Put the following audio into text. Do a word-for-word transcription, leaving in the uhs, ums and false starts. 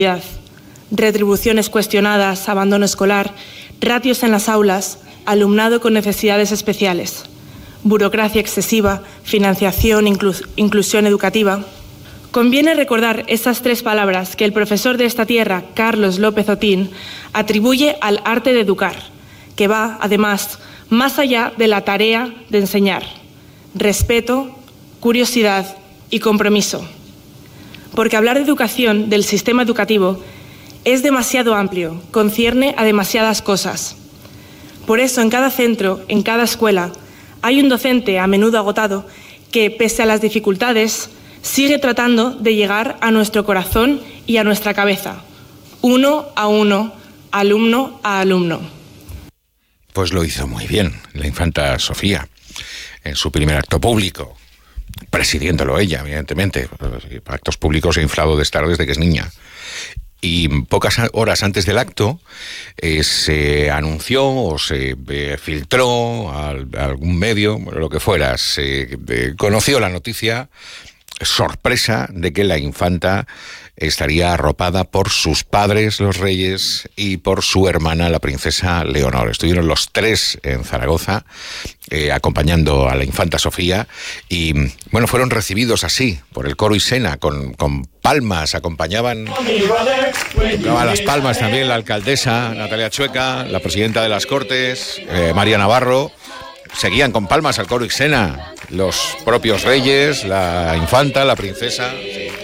retribuciones cuestionadas, abandono escolar, ratios en las aulas, alumnado con necesidades especiales, burocracia excesiva, financiación, inclus- inclusión educativa. Conviene recordar esas tres palabras que el profesor de esta tierra, Carlos López Otín, atribuye al arte de educar, que va, además, más allá de la tarea de enseñar: respeto, curiosidad y compromiso. Porque hablar de educación, del sistema educativo, es demasiado amplio, concierne a demasiadas cosas. Por eso, en cada centro, en cada escuela, hay un docente, a menudo agotado, que, pese a las dificultades, sigue tratando de llegar a nuestro corazón y a nuestra cabeza, uno a uno, alumno a alumno. Pues lo hizo muy bien la infanta Sofía en su primer acto público, presidiéndolo ella, evidentemente. Actos públicos he inflado de estar desde que es niña. Y pocas horas antes del acto eh, se anunció o se eh, filtró a, a algún medio, bueno, lo que fuera, se eh, conoció la noticia sorpresa de que la infanta estaría arropada por sus padres, los reyes, y por su hermana, la princesa Leonor. Estuvieron los tres en Zaragoza eh, acompañando a la infanta Sofía y, bueno, fueron recibidos así por el coro y sena, con, con palmas, acompañaban, tocaban las palmas también la alcaldesa Natalia Chueca, la presidenta de las Cortes, eh, María Navarro. Seguían con palmas al coro y sena los propios reyes, la infanta, la princesa. Sí.